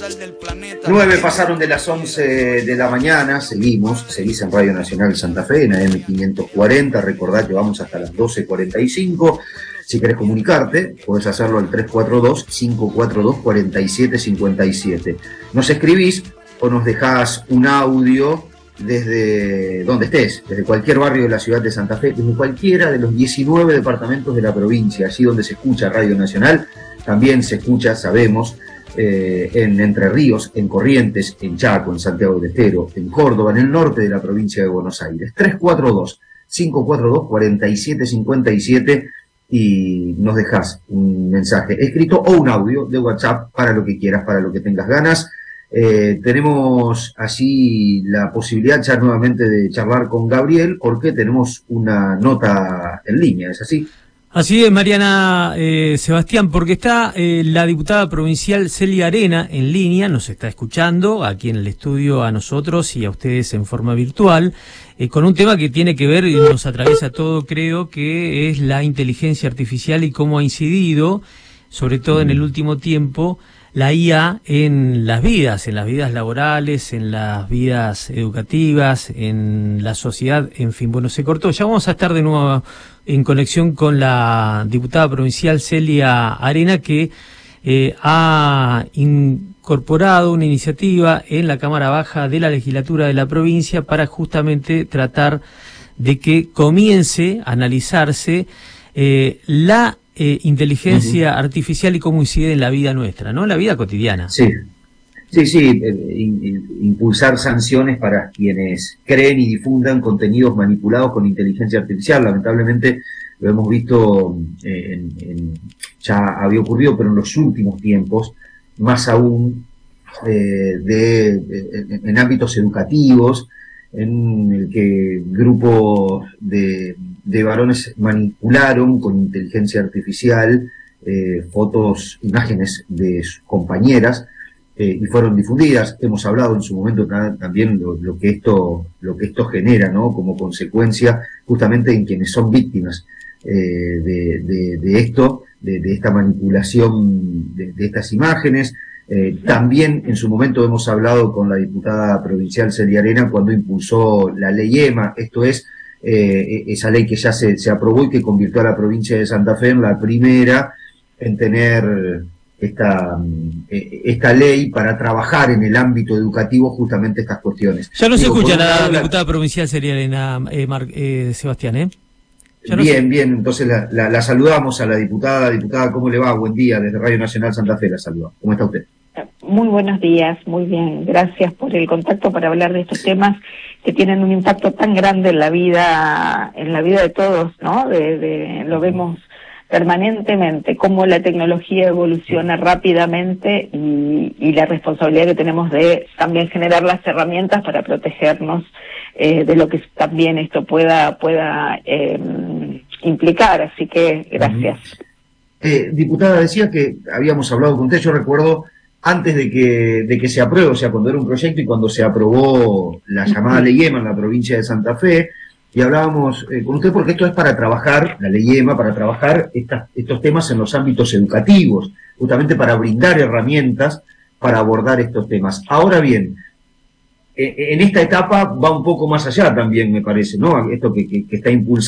9 pasaron de las 11 de la mañana, seguís en Radio Nacional Santa Fe, en AM 540, recordá que vamos hasta las 12:45. Si querés comunicarte, podés hacerlo al 342-542-4757. Nos escribís o nos dejás un audio desde donde estés, desde cualquier barrio de la ciudad de Santa Fe, desde cualquiera de los 19 departamentos de la provincia, allí donde se escucha Radio Nacional, también se escucha, sabemos, en Entre Ríos, en Corrientes, en Chaco, en Santiago del Estero, en Córdoba, en el norte de la provincia de Buenos Aires. 342-542-4757 y nos dejás un mensaje escrito o un audio de WhatsApp para lo que quieras, para lo que tengas ganas. Tenemos allí la posibilidad ya nuevamente de charlar con Gabriel porque tenemos una nota en línea, ¿es así? Así es, Mariana, Sebastián, porque está la diputada provincial Celia Arena en línea, nos está escuchando aquí en el estudio a nosotros y a ustedes en forma virtual, con un tema que tiene que ver y nos atraviesa todo, creo, que es la inteligencia artificial y cómo ha incidido, sobre todo en el último tiempo, la IA en las vidas laborales, en las vidas educativas, en la sociedad, en fin, bueno, se cortó. Ya vamos a estar de nuevo en conexión con la diputada provincial Celia Arena, que ha incorporado una iniciativa en la Cámara Baja de la Legislatura de la provincia para justamente tratar de que comience a analizarse la inteligencia artificial y cómo incide en la vida nuestra, ¿no? La vida cotidiana. Sí, impulsar sanciones para quienes creen y difundan contenidos manipulados con inteligencia artificial. Lamentablemente lo hemos visto, ya había ocurrido, pero en los últimos tiempos, más aún en ámbitos educativos, en el que grupos de varones manipularon con inteligencia artificial fotos, imágenes de sus compañeras y fueron difundidas. Hemos hablado en su momento también lo que esto genera, ¿no? Como consecuencia justamente en quienes son víctimas de esto, de esta manipulación de estas imágenes. También en su momento hemos hablado con la diputada provincial Celia Arena cuando impulsó la ley EMA, esto es esa ley que ya se aprobó y que convirtió a la provincia de Santa Fe en la primera en tener esta ley para trabajar en el ámbito educativo justamente estas cuestiones. Ya no se escucha la diputada provincial Celia Arena, Sebastián, ¿eh? Bien, entonces la saludamos a la diputada. Diputada, ¿cómo le va? Buen día, desde Radio Nacional Santa Fe la saluda. ¿Cómo está usted? Muy buenos días, muy bien. Gracias por el contacto para hablar de estos temas que tienen un impacto tan grande en la vida de todos, ¿no? Lo vemos permanentemente, cómo la tecnología evoluciona rápidamente y la responsabilidad que tenemos de también generar las herramientas para protegernos de lo que también esto pueda implicar. Así que gracias. Diputada, decía que habíamos hablado con usted, yo recuerdo antes de que se apruebe, o sea, cuando era un proyecto y cuando se aprobó la llamada ley EMA en la provincia de Santa Fe, y hablábamos con usted porque esto es para trabajar, la ley EMA, para trabajar estos temas en los ámbitos educativos, justamente para brindar herramientas para abordar estos temas. Ahora bien, en esta etapa va un poco más allá también, me parece, ¿no? Esto que está impulsando